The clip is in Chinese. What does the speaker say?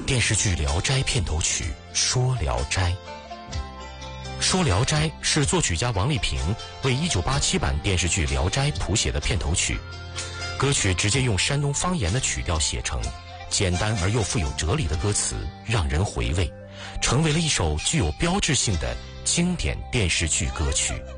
电视剧《聊斋》片头曲《说聊斋》。说聊斋是作曲家王丽萍为1987版电视剧《聊斋》谱写的片头曲。歌曲直接用山东方言的曲调写成，简单而又富有哲理的歌词让人回味，成为了一首具有标志性的经典电视剧歌曲。